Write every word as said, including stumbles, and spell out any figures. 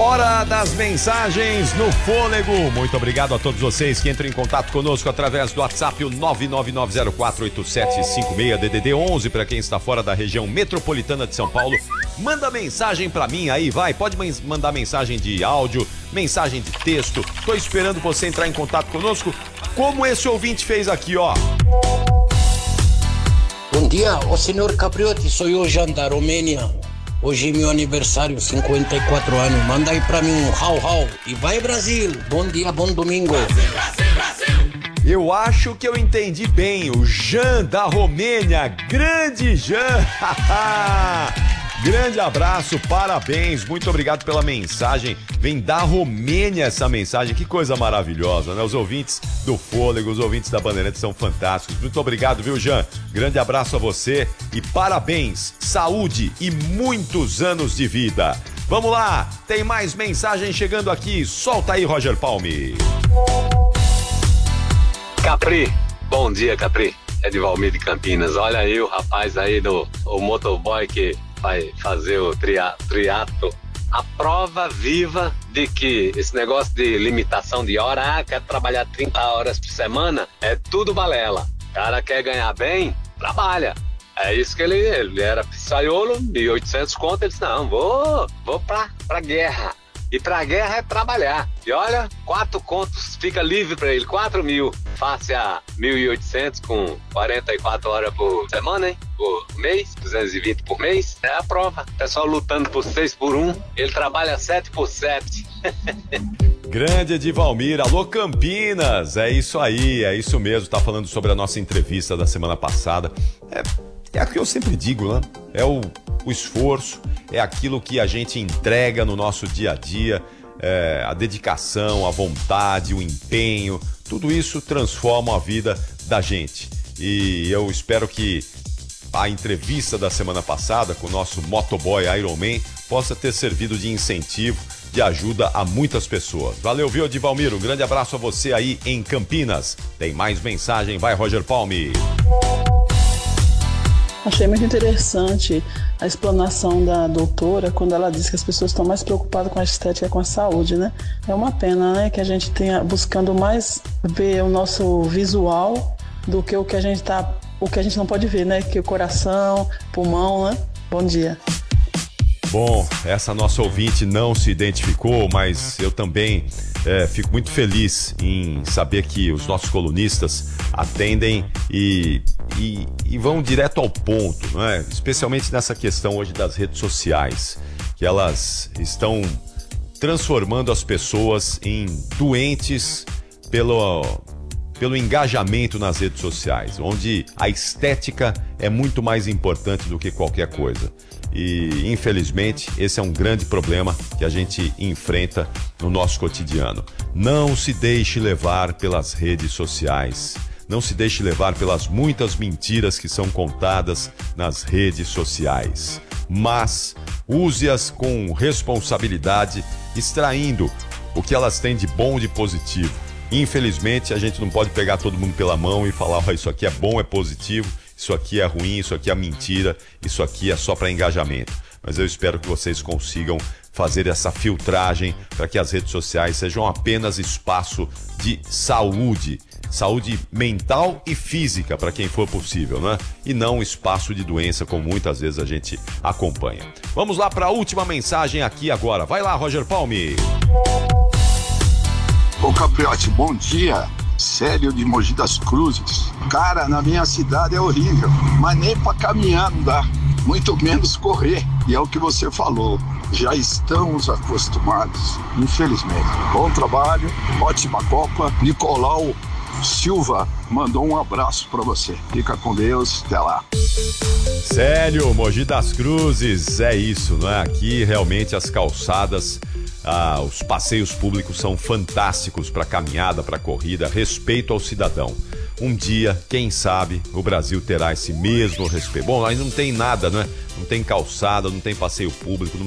Hora das mensagens no Fôlego. Muito obrigado a todos vocês que entram em contato conosco através do WhatsApp, o nove nove nove zero quatro oito sete cinco seis, D D D onze, para quem está fora da região metropolitana de São Paulo. Manda mensagem para mim aí, vai. Pode mandar mensagem de áudio, mensagem de texto. Tô esperando você entrar em contato conosco, como esse ouvinte fez aqui, ó. Bom dia, o senhor Capriotti, sou eu, Jean, da Romênia. Hoje é meu aniversário, cinquenta e quatro anos. Manda aí pra mim um hau hau. E vai, Brasil! Bom dia, bom domingo. Brasil, Brasil, Brasil. Eu acho que eu entendi bem. O Jean da Romênia. Grande Jean! Grande abraço, parabéns, muito obrigado pela mensagem. Vem da Romênia essa mensagem, que coisa maravilhosa, né? Os ouvintes do Fôlego, os ouvintes da Bandeirantes são fantásticos. Muito obrigado, viu, Jean? Grande abraço a você e parabéns, saúde e muitos anos de vida. Vamos lá, tem mais mensagem chegando aqui. Solta aí, Roger Palme. Capri, bom dia, Capri. É de Valmir de Campinas. Olha aí o rapaz aí do o motoboy que vai fazer o tria, triatlo. A prova viva de que esse negócio de limitação de hora, ah, quer trabalhar trinta horas por semana, é tudo balela. O cara quer ganhar bem, trabalha. É isso que ele, ele era pizzaiolo, mil e oitocentos conto, ele disse, não, vou, vou pra, pra guerra. E pra guerra é trabalhar. E olha, quatro contos fica livre pra ele, quatro mil. Face a mil e oitocentos com quarenta e quatro horas por semana, hein? Por mês, duzentos e vinte por mês. É a prova. O pessoal lutando por seis por um, ele trabalha sete por sete. Grande Edivalmir, alô Campinas, é isso aí, é isso mesmo, tá falando sobre a nossa entrevista da semana passada. É, é o que eu sempre digo, né? É o, o esforço, é aquilo que a gente entrega no nosso dia a dia, é, a dedicação, a vontade, o empenho, tudo isso transforma a vida da gente. E eu espero que a entrevista da semana passada com o nosso motoboy Ironman possa ter servido de incentivo, de ajuda a muitas pessoas. Valeu, viu, Edivalmir? Um grande abraço a você aí em Campinas. Tem mais mensagem, vai, Roger Palme. Achei muito interessante a explanação da doutora quando ela disse que as pessoas estão mais preocupadas com a estética e com a saúde, né? É uma pena, né, que a gente tenha buscando mais ver o nosso visual do que o que a gente tá, o que a gente não pode ver, né? Que o coração, pulmão, né? Bom dia. Bom, essa nossa ouvinte não se identificou, mas eu também é, fico muito feliz em saber que os nossos colunistas atendem e, e, e vão direto ao ponto, não é? Especialmente nessa questão hoje das redes sociais, que elas estão transformando as pessoas em doentes pelo, pelo engajamento nas redes sociais, onde a estética é muito mais importante do que qualquer coisa. E, infelizmente, esse é um grande problema que a gente enfrenta no nosso cotidiano. Não se deixe levar pelas redes sociais. Não se deixe levar pelas muitas mentiras que são contadas nas redes sociais. Mas use-as com responsabilidade, extraindo o que elas têm de bom e de positivo. Infelizmente, a gente não pode pegar todo mundo pela mão e falar, oh, isso aqui é bom, é positivo, isso aqui é ruim, isso aqui é mentira, isso aqui é só para engajamento. Mas eu espero que vocês consigam fazer essa filtragem para que as redes sociais sejam apenas espaço de saúde, saúde mental e física para quem for possível, né? E não espaço de doença, como muitas vezes a gente acompanha. Vamos lá para a última mensagem aqui agora. Vai lá, Roger Palme. Ô Capriotti, bom dia. Célio de Mogi das Cruzes. Cara, na minha cidade é horrível, mas nem pra caminhar não dá, muito menos correr. E é o que você falou, já estamos acostumados, infelizmente. Bom trabalho, ótima Copa. Nicolau Silva mandou um abraço pra você. Fica com Deus, até lá. Célio, Mogi das Cruzes, é isso, não é? Aqui realmente as calçadas, ah, os passeios públicos são fantásticos para caminhada, para corrida, respeito ao cidadão. Um dia, quem sabe, o Brasil terá esse mesmo respeito. Bom, aí não tem nada, né? Não tem calçada, não tem passeio público, não